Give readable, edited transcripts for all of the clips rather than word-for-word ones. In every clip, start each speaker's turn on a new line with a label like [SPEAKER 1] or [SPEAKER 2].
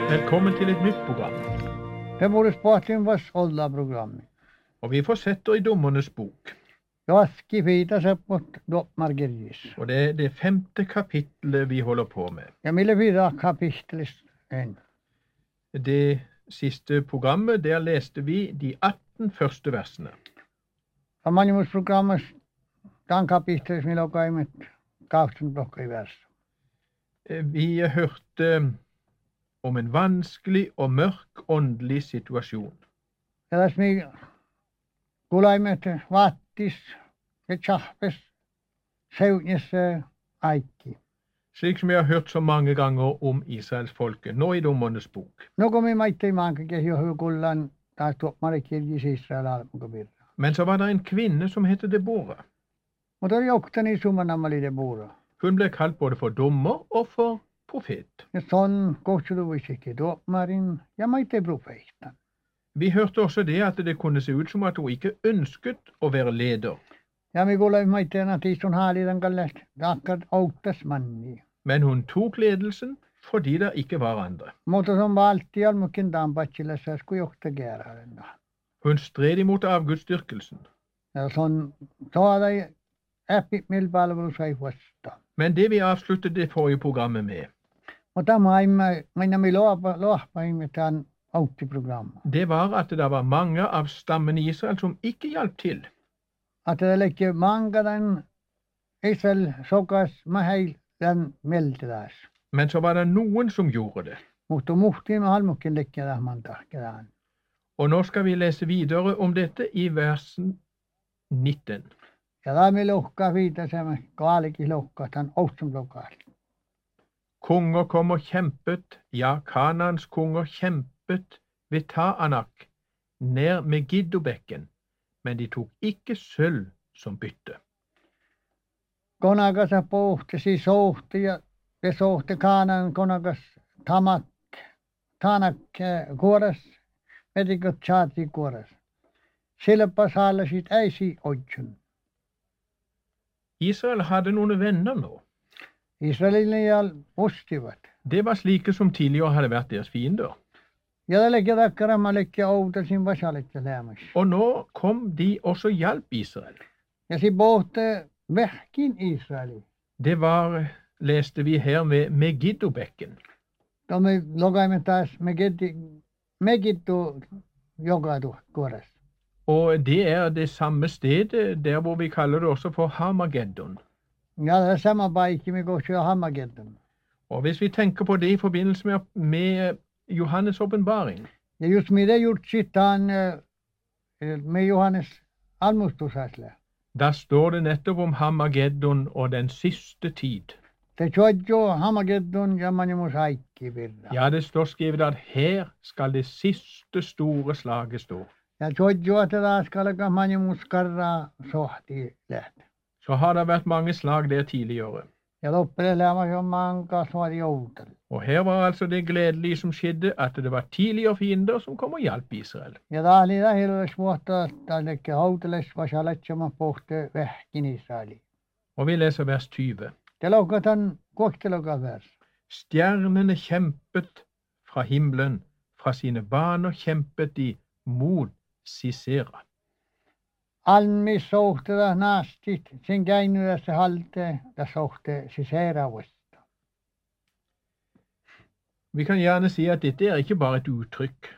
[SPEAKER 1] Velkommen til et nytt program.
[SPEAKER 2] Det borde sporten var sålda programmet.
[SPEAKER 1] Og vi fortsetter i Dommernes bok.
[SPEAKER 2] Jaski fita seppot doppmargeris.
[SPEAKER 1] Og det er det 5. kapittelet vi holder på med.
[SPEAKER 2] Ja mille fyra kapittelis en.
[SPEAKER 1] Det siste programmet, der leste vi de 18 første versene.
[SPEAKER 2] Amanimusprogrammet dan kapittelis millä kaimet 18 blokka i vers.
[SPEAKER 1] Vi hørte om en vanskelig og mørk åndelig situasjon.
[SPEAKER 2] Ja tässä mi kulaimet vaattis ja tjahpes seutnes aikki.
[SPEAKER 1] Slik som vi har hørt så mange ganger om Israelsfolket, nå i Dommernes bok.
[SPEAKER 2] No kun mi maittei maankakin jo kullan taas tuopmarikirjis Israel almukabirra.
[SPEAKER 1] Men så var det en kvinne som heter Deborah.
[SPEAKER 2] Mutta oli joktani summanamali Deborah.
[SPEAKER 1] Hun ble kalt både for dommer og for profet.
[SPEAKER 2] Ja son kutsutuvuisikin tuopmarin ja maittei profeettan.
[SPEAKER 1] Vi hørte også det at det kunne se ut som at hun ikke ønsket å være leder.
[SPEAKER 2] Ja mi kuulai maitteen at istun haalitan kallet taakkat outtas manni.
[SPEAKER 1] Men hun tok ledelsen fordi det ikke var andre.
[SPEAKER 2] Mutta son valti almukin taanpatsillassa sku jokta kääräilenna.
[SPEAKER 1] Hun stred imot avgudsdyrkelsen.
[SPEAKER 2] Ja son saadai äppi mil palvelu sai vasta.
[SPEAKER 1] Men det vi avsluttet det forrige programmet med,
[SPEAKER 2] Mutta maina mi lohpaimme tämän auttiprogramma.
[SPEAKER 1] det var at det var mange av stammen i Israel som ikke hjalp til.
[SPEAKER 2] Att det lekki mankadan Israel sokas maheil den melteläs.
[SPEAKER 1] Men så var det noen som gjorde det.
[SPEAKER 2] Mutta muhtiin halmukin lekki tähän tahkedaan.
[SPEAKER 1] Og nå skal vi lese videre om dette i versen 19.
[SPEAKER 2] Ja tämä lohkaa viitasemme kaalikin lohkaa tämän outsum lohkaa.
[SPEAKER 1] Konger kom og kjempet, ja, Kanaans konger kjempet ved Taanak, ned med Giddobekken, men de tok ikke sølv som bytte.
[SPEAKER 2] Konakas pohti sohti ja se sohti Kaanan konakas Taanak kuoras, vetikot saati kuoras. Silpa saalasit äisi oitsun.
[SPEAKER 1] Israel hadde noen venner nå.
[SPEAKER 2] Israelille ja ostivat.
[SPEAKER 1] Det var slike som tidligere hadde vært deres fiender.
[SPEAKER 2] Ja det lekki takkarama lekki outasin vasaletta lämmäs.
[SPEAKER 1] Og nå kom de også hjalp Israel.
[SPEAKER 2] Ja si pohti vähkin Israeli.
[SPEAKER 1] Det var, leste vi her med Megiddobekken.
[SPEAKER 2] Da me logaimme taas Megiddo jokatu kuoras.
[SPEAKER 1] Og det er det samme stedet der hvor vi kaller det også for Hamageddon.
[SPEAKER 2] Ja det er samme paikki me kohti jo Hamageddon.
[SPEAKER 1] Og hvis vi tenker på det i forbindelse med Johannes åpenbaring,
[SPEAKER 2] Ja just mitä just sitten me Johannes almustusasle.
[SPEAKER 1] da står det nettopp om Hamageddon og den siste tid.
[SPEAKER 2] Te tjojo Hamageddon ja manimus aikki virra.
[SPEAKER 1] Ja, det står skrevet at her skal det siste store slaget stå.
[SPEAKER 2] Ja tjojo että taas kalka manimus karra sohti läht.
[SPEAKER 1] Så har det vært mange slag der tidligere.
[SPEAKER 2] Ja loppele lämma jo manka svari joutal.
[SPEAKER 1] Og her var altså det gledelige som skjedde, at det var tidligere fiender som kom og hjalp Israel.
[SPEAKER 2] Ja taali lähilues vuotta tällekki hautales vasalatsama pohti vähkin Israeli.
[SPEAKER 1] Og vi leser vers 20.
[SPEAKER 2] Te loukatan kokteloka vers.
[SPEAKER 1] Stjernene kjempet fra himmelen, fra sine baner kjempet de mot Sisera.
[SPEAKER 2] Almi sohti da naastit sen käinyydessä halte da sohti Siseravasta.
[SPEAKER 1] Vi kan gjerne si at dette er ikke bare et uttrykk.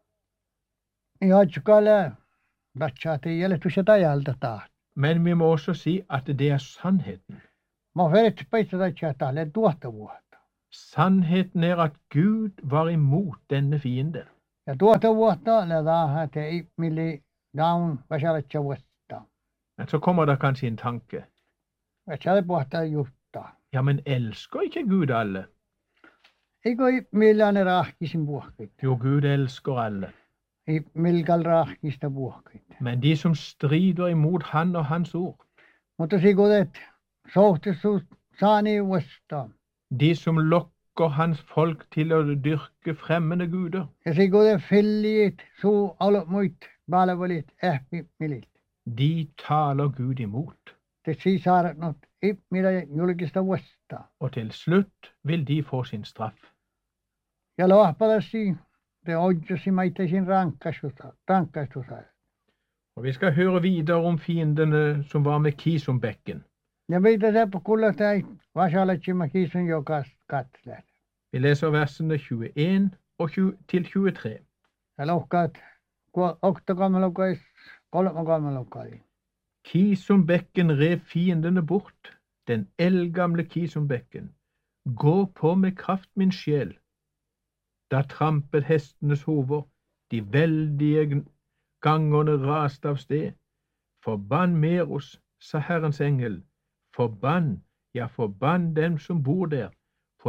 [SPEAKER 2] Jatskale batsaati jäljetuset ajalta taas.
[SPEAKER 1] Men vi må også si at det er sannheten.
[SPEAKER 2] Mä vedet peitsa tatsata le tuotta vuotta.
[SPEAKER 1] Sannheten er at Gud var imot denne fienden.
[SPEAKER 2] Ja tuotta vuotta le daha te milli daun vasalatsa vuotta.
[SPEAKER 1] Men så kommer det kanskje en tanke.
[SPEAKER 2] Vasale puhta jutta.
[SPEAKER 1] Ja, men elsker ikke Gud alle?
[SPEAKER 2] Eikö millane rahkisin puhkit?
[SPEAKER 1] Jo, Gud elsker alle.
[SPEAKER 2] Ei milkal rahkista puhkit.
[SPEAKER 1] Men de som strider imot han og hans ord,
[SPEAKER 2] Mutta sikudet sohti saani vuosta.
[SPEAKER 1] de som lokker hans folk til å dyrke fremmede guder,
[SPEAKER 2] Ja sikudet filliit suu almuit palvelit ähpi milit.
[SPEAKER 1] de taler Gud imot.
[SPEAKER 2] Te sisaarat not mitä julkista vuosta.
[SPEAKER 1] Og til slutt vil de få sin straff.
[SPEAKER 2] ja lohpalasi, det oddjosi maita sin rankastusa.
[SPEAKER 1] Og vi skal høre videre om fiendene som var med Kisumbekken.
[SPEAKER 2] Ja mitä se kuulla tai vasalatsima kiisun joka katsler.
[SPEAKER 1] Vi leser versene 21 og til 23.
[SPEAKER 2] Ja lohkaat oktokammelokais, kolmakammelokais.
[SPEAKER 1] Kisumbekken rev fiendene bort, den eldgamle Kisumbekken. Gå på med kraft, min sjel. Da trampet hestenes hover, de veldige gangerne raste av sted. Forbann Meros, sa Herrens engel. Forbann, ja, forbann dem som bor der, for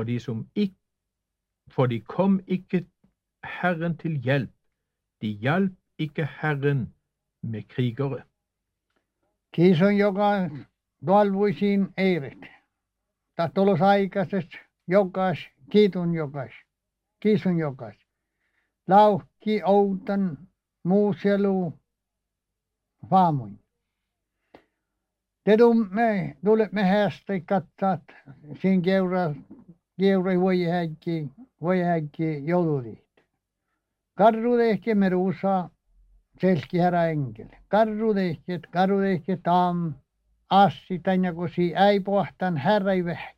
[SPEAKER 1] de kom ikke Herren til hjelp. De hjalp ikke Herren med krigere.
[SPEAKER 2] Kiisun joka dolvuisiin eiret. Tahtolos aikaisest jokas, kiisun jokas. Lauhki outan muuselu vaamuin. Te tulemme hästä katsaat siinä keura voi häkki jouluriit. Karru tehke merusa selski herra engel. Karru tehke taam assi tänne kun si ei pohtan herra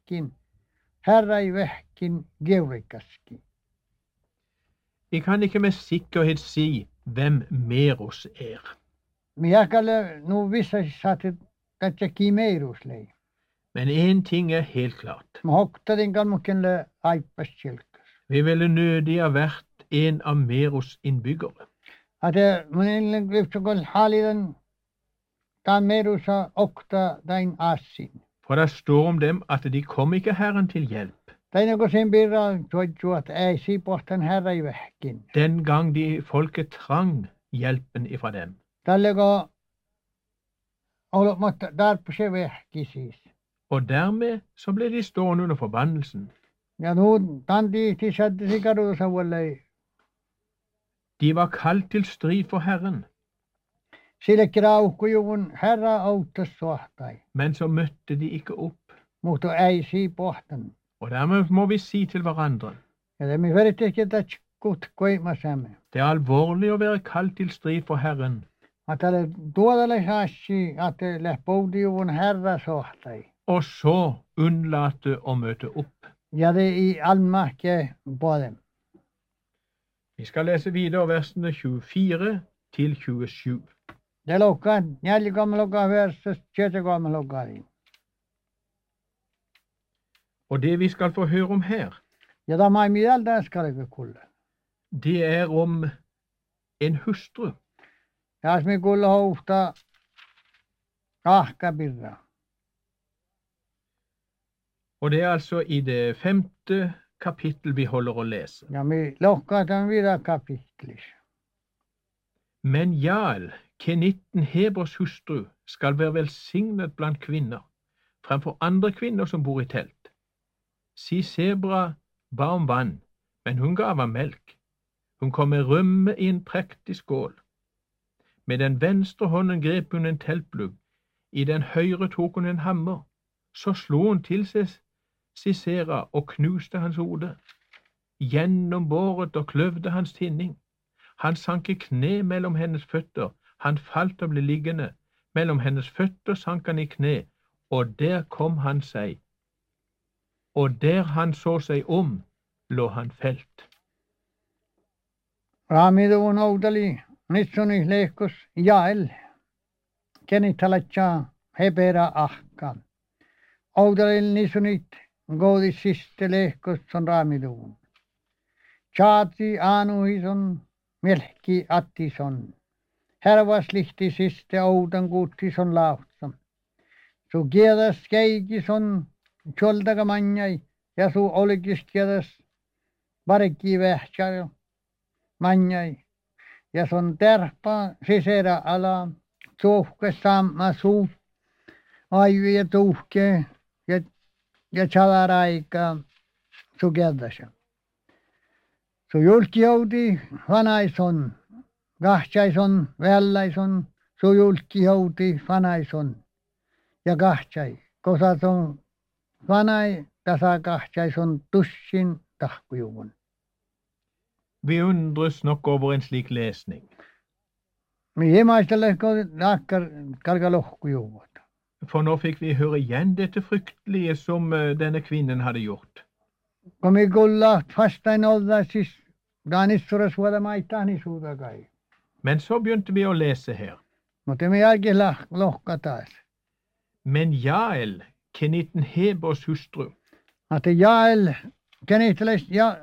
[SPEAKER 2] ei vähkin keurikaskin.
[SPEAKER 1] Jeg kan ikke med sikkerhet si hvem Meros er.
[SPEAKER 2] Miakalle nu vissa saatte katsa kimeirusle.
[SPEAKER 1] Men en ting er helt klart.
[SPEAKER 2] Mä hoktadin kalmukenle aippas silkas.
[SPEAKER 1] Vi ville nødig ha vært en av Meros innbyggere.
[SPEAKER 2] Ate munille lypsokol halidan ta merusa okta dain assin.
[SPEAKER 1] For det står om dem at de kom ikke Herren til hjelp.
[SPEAKER 2] Taina kun sen birra tuot ei si pohtan herra i vähkin.
[SPEAKER 1] Den gang de folket trang hjelpen ifra dem.
[SPEAKER 2] Talleko ollut mutta tarpuse vähki siis.
[SPEAKER 1] Og dermed så ble de stående under forbannelsen.
[SPEAKER 2] Ja nu tanti tisadde sikaruusa vuolle.
[SPEAKER 1] De var kalt til strid for Herren,
[SPEAKER 2] Sillekin rauhkujuvun herra auttas suhtai.
[SPEAKER 1] men så møtte de ikke opp.
[SPEAKER 2] Mutta ei si pohtan.
[SPEAKER 1] Og dermed må vi si til hverandre,
[SPEAKER 2] Ja det mi veritekki tatskut koimasamme.
[SPEAKER 1] det er alvorlig å være kalt til strid for Herren.
[SPEAKER 2] Atalle tuodalle saassi, ate lähpoudijuvun herra suhtai.
[SPEAKER 1] Og så unnlate å møte opp.
[SPEAKER 2] Ja det i almahke på dem.
[SPEAKER 1] Vi skal lese videre versene 24 til 27.
[SPEAKER 2] Det lukkaa, 4 versus 7
[SPEAKER 1] Og det vi skal få høre om her,
[SPEAKER 2] Ja tämä ei mitään täskälle kuulla.
[SPEAKER 1] det er om en hustru.
[SPEAKER 2] Ja jos me kuulla houfta kahkapirra.
[SPEAKER 1] Og det er altså i det 5. kapittel vi holder å lese.
[SPEAKER 2] Ja me lukkaa tämän vida kapitlis.
[SPEAKER 1] Men Jael, Kenitten Hebers hustru, skal være velsignet blant kvinner, fremfor andre kvinner som bor i telt. Sisebra ba om vann, men hun gav ham melk. Hun kom med rømme i en prektig skål. Med den venstre hånden grep hun en teltplugg, i den høyre tok hun en hammer. Så slo hun til seg Sisera og knuste hans hode. Gjennombåret og kløvde hans tinning. Han sank i kne mellom hennes føtter. Han falt og ble liggende. Mellom hennes føtter sank han i kne, og der kom han seg. Og der han så seg om, lå han felt.
[SPEAKER 2] Raamiduvun outali nitsuni leikkus Jael. Kenitalatja hebera ahka. Outalil nisunit goodis siste leikkus on raamiduvun. Chaati aanuhison melki attison. Härvas lihti siste oudan kuuttison lauhtsam. Su kiedas keikison tjoldaga manjai ja su olikis kiedas varikki vähtsärjo manjai. Ja sun terpa sisera ala tuhke samma suu aivi ja tuhke ja chalaraika su kiedasja. Su julkihouti vanaison, kahtsaison, vällaison, su julkihouti vanaison ja kahtsai. Kosaton vanai tasa kahtsaison tussin tahkujuvun.
[SPEAKER 1] Vi undres nok over en slik lesning.
[SPEAKER 2] Mi himaistelle nakkar kalkalohku juovat.
[SPEAKER 1] For nå fikk vi høre igjen dette fryktelige som denne kvinnen hadde gjort.
[SPEAKER 2] Kun mi kuulla vastain olla siis Danissuras vuoda maitani suuta kai.
[SPEAKER 1] Men så begynte vi å lese her.
[SPEAKER 2] Mutta mi jälkeen lohka taas.
[SPEAKER 1] Men Jael, Kenitten Hebers hustru,
[SPEAKER 2] Että Jael kenitteles ja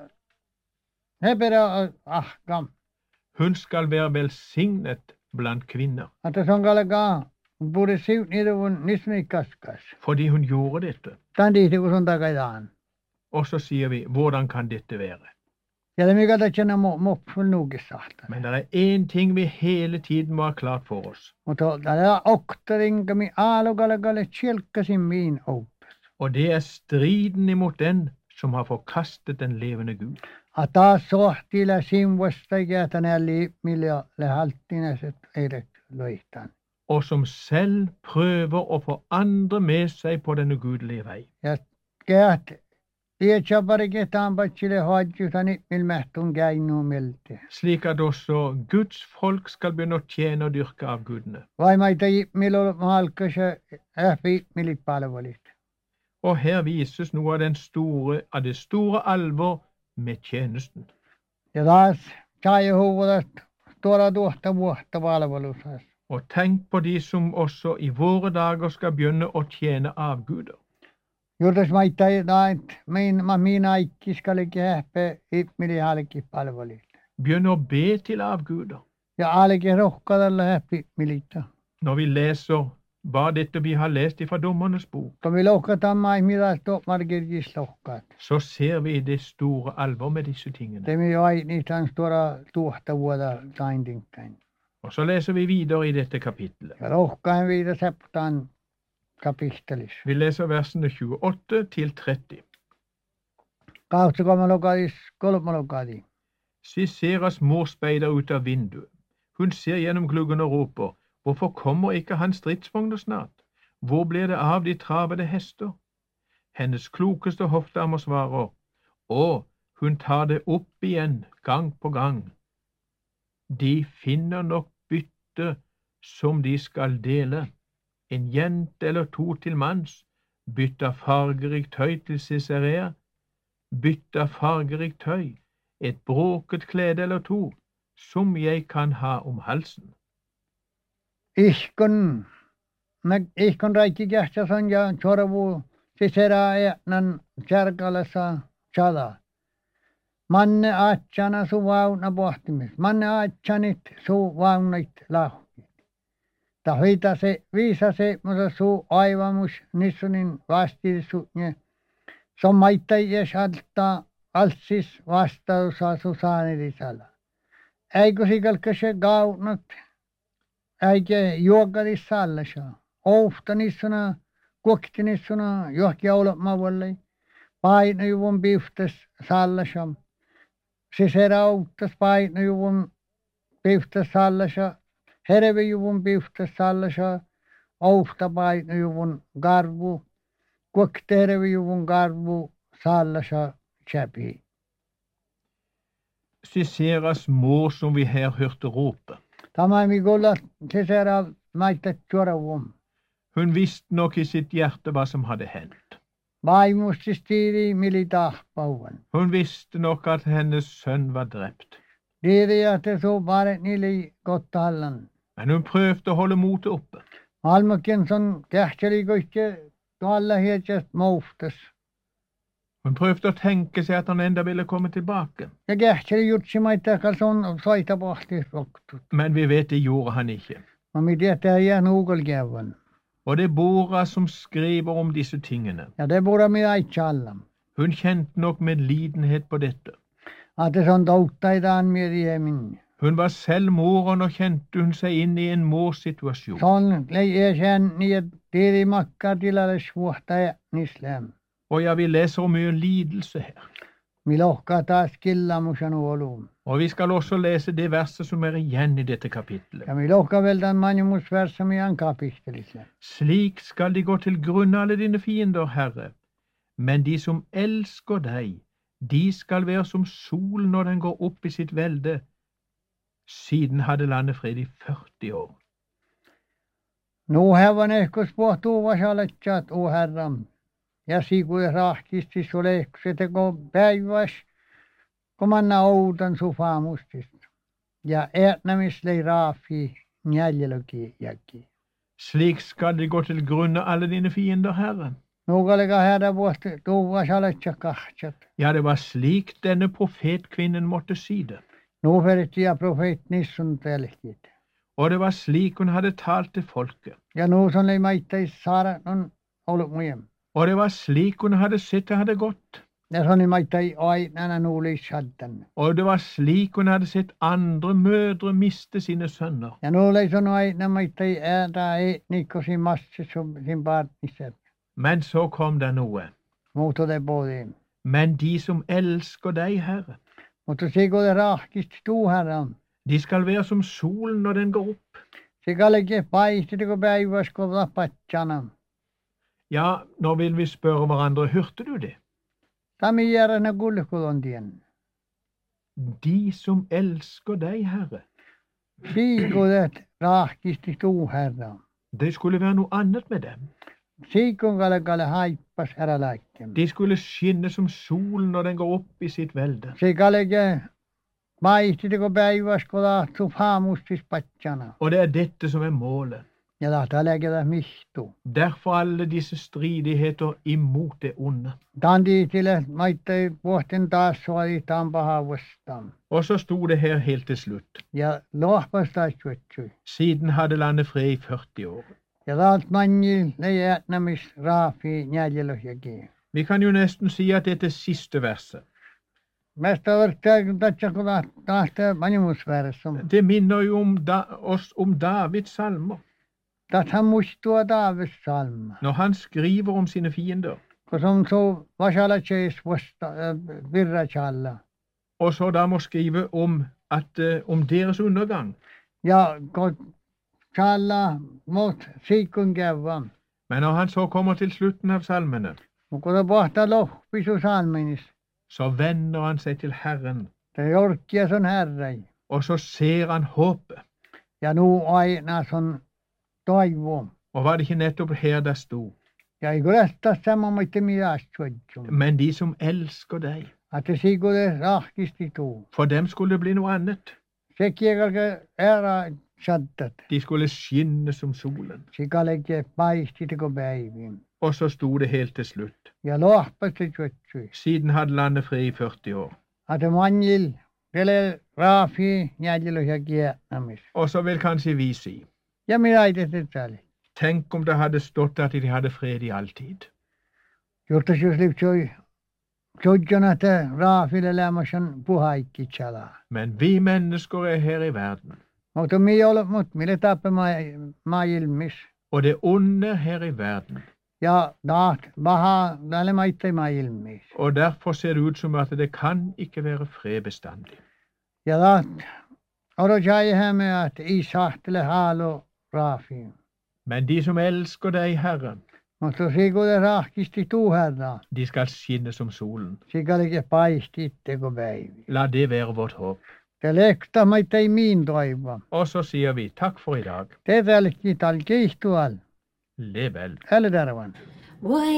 [SPEAKER 2] hebera ahkam.
[SPEAKER 1] hun skal være velsignet blant kvinner,
[SPEAKER 2] Että se on kalkaa puhuta siut niitä kun nismikaskas.
[SPEAKER 1] fordi hun gjorde dette.
[SPEAKER 2] Tän tiihti kun sun takaitaan.
[SPEAKER 1] Og så sier vi, hvordan kan dette være?
[SPEAKER 2] Ja det mikä tatsena mopsul nuukissahta.
[SPEAKER 1] Men det er én ting vi hele tiden må ha klart for oss,
[SPEAKER 2] Mutta tällä oktarinkami aalokallakalle tjelkkasin miin outas.
[SPEAKER 1] og det er striden imot den som har forkastet den levende Gud.
[SPEAKER 2] A taas sohtila simvasta ikäätänä millä le halttinaiset eidet loihtaan.
[SPEAKER 1] Og som selv prøver å få andre med seg på denne gudelige vei.
[SPEAKER 2] Ja käät tietsapari ketään patsille hoidjutani milmähtun käinnu melte.
[SPEAKER 1] Slik at også Guds folk skal begynne å tjene og dyrke avgudene.
[SPEAKER 2] Vaimaita millä maalkase ähvi milipalvelit.
[SPEAKER 1] Og her vises noe av det store alvor med tjenesten.
[SPEAKER 2] Ja taas sai huvudat tuoda tuohta vuotta palvelusas.
[SPEAKER 1] Og tenk på de som også i våre dager skal begynne å tjene avguder.
[SPEAKER 2] Juurtas maita näet min aikkiskalle kähpe ipmili halki palvelit.
[SPEAKER 1] Begynne å be til avguder.
[SPEAKER 2] Ja alki rohkadalla häppi milita.
[SPEAKER 1] Når vi leser bare dette vi har lest fra Dommernes bok,
[SPEAKER 2] Kun me lohkataan mai mitä markirkis lohkaat.
[SPEAKER 1] så ser vi det store alvor med disse tingene.
[SPEAKER 2] Det me ai niitä tuoda tuohta vuoda taintinkain.
[SPEAKER 1] Og så leser vi videre i dette kapittelet.
[SPEAKER 2] Ja lohkaen viida septaan kapittelis.
[SPEAKER 1] Vi leser versene 28 til 30.
[SPEAKER 2] Kautta kolmolokadis.
[SPEAKER 1] Siseras mor speider ut av vinduet. Hun ser gjennom gluggen og roper, hvorfor kommer ikke hans stridsvogner snart? Hvor blir det av de travede hester? Hennes klokeste hoffdamer svarer, å, hun tar det opp igjen gang på gang. De finner nok bytte som de skal dele. En jente eller to til manns, bytter fargerikt tøy til Sisarea, bytter fargerikt tøy, et bråket klede eller to, som jeg kan ha om halsen.
[SPEAKER 2] Ihkon raikki kähtäson ja chorvu Sisera nan kärkalassa chada. Manne aatsana su vauna pohtimis. Manne aatsanit su vaunait lahkit. Ta hoita se viisa se musa su aivamus nissunin vastiisugne. Som maittajia salta altsis vastausa su saanirisala. Eikö sikalka se gaunat? Äike juokadis sallasa. Oufta nissuna, kuokti nissuna, johkia olemaavalle. Paino juvun piftes sallasa. Sisera outtas paino juvun piftes sallasa. Herve juvun piftes sallasa. Oufta paino juvun garvu. Kuokti herve juvun garvu sallasa chapi.
[SPEAKER 1] Siseras mor som vi her hørte rope.
[SPEAKER 2] Tämä mi kuulla Sisera maittat chorvum.
[SPEAKER 1] Hun visste nok i sitt hjerte hva som hadde hendt.
[SPEAKER 2] Vaimustistiiri militahpauvan.
[SPEAKER 1] Hun visste nok at hennes sønn var drept.
[SPEAKER 2] Tiiri että su paret niili kottahallan.
[SPEAKER 1] Men hun prøvde å holde motet oppe.
[SPEAKER 2] Almakin son kähteli koitte tuolla hietsest mouftas.
[SPEAKER 1] Hun prøvde å tenke seg at han enda ville komme tilbake.
[SPEAKER 2] Ja kähteli jutsi maittakal son soita pohti roktut.
[SPEAKER 1] Men vi vet det gjorde han ikke.
[SPEAKER 2] Ma mi tietää jää nuukolkävän.
[SPEAKER 1] Og det er Bora som skriver om disse tingene.
[SPEAKER 2] Ja det borde mi aitsallam.
[SPEAKER 1] Hun kjente nok medlidenhet på dette.
[SPEAKER 2] Att son touttaitaan miriemin.
[SPEAKER 1] Hun var selv moren og kjente hun seg inn i en mors situasjon.
[SPEAKER 2] Son leijä sen niin tiiri makkaa tilalle suohta ja nislem.
[SPEAKER 1] Og ja, vi leser om mye lidelse her.
[SPEAKER 2] Mi lohkaa taas killamusan olum.
[SPEAKER 1] Og vi skal også lese det verset som er igjen i dette kapittelet.
[SPEAKER 2] Ja mi lohkaa vel tämän manjumusversa mi an kapittelissa.
[SPEAKER 1] Slik skal de gå til grunne alle dine fiender, Herre. Men de som elsker deg, De skal være som sol når den går opp i sitt velde. Siden hadde landet fred i 40 år.
[SPEAKER 2] Nu hevan ehkos pohtuu vasaletjat o Herran. Ja siikuja rahkisti solekset teko päiväs, kun manna outan sufamustista. Ja ätnämislei raafi njäljelöki jäki.
[SPEAKER 1] Slik skal de gå til grunne alle dine fiender, Herre.
[SPEAKER 2] Nu kalega hädä vuosti tuu vasaletja kahtsat.
[SPEAKER 1] Ja, det var slik denne profetkvinnen måtte si det.
[SPEAKER 2] Nu ferit ja profeet nissun telkit.
[SPEAKER 1] Og det var slik hun hadde talt til folket.
[SPEAKER 2] Ja nu son lei maittai saara on ollut mujem.
[SPEAKER 1] Og det var slik hun hadde sett det hadde gått.
[SPEAKER 2] Ja son lei maittai aina nu lei saddan.
[SPEAKER 1] Og det var slik hun hadde sett andre mødre miste sine sønner.
[SPEAKER 2] Ja nu lei son aina maittai äätä ei nikkosi masse sin partnisep.
[SPEAKER 1] Men så kom det noe.
[SPEAKER 2] Muuto det både.
[SPEAKER 1] Men de som elsker deg, Herre,
[SPEAKER 2] Mutta siiko det rahkist tuu Herran.
[SPEAKER 1] de skal være som solen når den går opp.
[SPEAKER 2] Se kaleke paisti teko päiväs kun tapatsana.
[SPEAKER 1] Ja, nå vil vi spørre hverandre, hørte du det?
[SPEAKER 2] Tami järjänä kulkulon tien.
[SPEAKER 1] De som elsker deg, Herre.
[SPEAKER 2] Siiko det rahkisti tuu Herran.
[SPEAKER 1] Det skulle være noe annet med dem.
[SPEAKER 2] Siikon kalekalle haippas häräläikkem.
[SPEAKER 1] De skulle skinne som solen når den går opp i sitt velde.
[SPEAKER 2] Se kaleke paisti teko päiväs kun tahtsu faamustis patsana.
[SPEAKER 1] Og det er dette som er målet.
[SPEAKER 2] Ja tahtaa läketä mihtu.
[SPEAKER 1] Derfor alle disse stridigheter imot det onde.
[SPEAKER 2] Tanditille maittai vuosten taas suolitaan pahavustaan.
[SPEAKER 1] Og så sto det her helt til slutt.
[SPEAKER 2] Ja lohpastais juotsui.
[SPEAKER 1] Siden hadde landet fred i 40 år.
[SPEAKER 2] Ja taas manjil lei ätnämis raafi njäljelöhjäkin.
[SPEAKER 1] Vi kan jo nesten si at dette siste verset,
[SPEAKER 2] Mesta vertaa kun tatsa kun tahtaa manjumusväärässä.
[SPEAKER 1] det minner jo oss om Davids salmer,
[SPEAKER 2] Tathan muistua Taaves salma.
[SPEAKER 1] når han skriver om sine fiender.
[SPEAKER 2] Kun se on so vasala tjeis vasta virrachalla.
[SPEAKER 1] Og så da må skrive om deres undergang.
[SPEAKER 2] Ja kun challa mot siikun kävän.
[SPEAKER 1] Men når han så kommer til slutten av salmene,
[SPEAKER 2] Kun se pohtaa lohpisu salminis.
[SPEAKER 1] så vender han seg til Herren,
[SPEAKER 2] Se jorkkia son herrai.
[SPEAKER 1] og så ser han håpet.
[SPEAKER 2] Ja nu aina son toivo.
[SPEAKER 1] Og var det ikke nettopp her det sto?
[SPEAKER 2] Ja ei kulesta sama mitte midas suodjum.
[SPEAKER 1] Men de som elsker deg,
[SPEAKER 2] Att se siiko det rahkisti tuu.
[SPEAKER 1] for dem skulle det bli noe annet.
[SPEAKER 2] Se kiekalke ära sattat.
[SPEAKER 1] De skulle skinne som solen.
[SPEAKER 2] Se kaleke paisti teko päivin.
[SPEAKER 1] Og så sto det helt til slutt.
[SPEAKER 2] Ja lohpasti juotsui.
[SPEAKER 1] Siden hadde landet fred i 40 år.
[SPEAKER 2] Att manjil tele raafi njäljelöhjä kiätnämis.
[SPEAKER 1] Og så vil kanskje vi si,
[SPEAKER 2] Ja minä aitet täällä.
[SPEAKER 1] tenk om det hadde stått at de hadde fred i all tid.
[SPEAKER 2] Jotta jos livsoi sodjona että raafille lämmösen puhaikki chala.
[SPEAKER 1] Men vi mennesker er her i verden,
[SPEAKER 2] Mutta mi ole mut mille tappe maailmis.
[SPEAKER 1] og det onde er her i verden.
[SPEAKER 2] Ja taht paha tälle maitte maailmis.
[SPEAKER 1] Og derfor ser det ut som at det kan ikke være fred bestandig.
[SPEAKER 2] Ja taht odotjai hämme att ei sahtele haalo raafi.
[SPEAKER 1] Men de som elsker deg, Herre,
[SPEAKER 2] Mutta siiko det rahkisti tuu herra.
[SPEAKER 1] de skal skinne som solen.
[SPEAKER 2] Sikalike paisti teko päivi.
[SPEAKER 1] La det være vårt håp.
[SPEAKER 2] Te lekta maitte miin toivoa.
[SPEAKER 1] Og så sier vi takk for i dag.
[SPEAKER 2] Te tälki tal kiihtual.
[SPEAKER 1] Lev vel.
[SPEAKER 2] Eller tervan.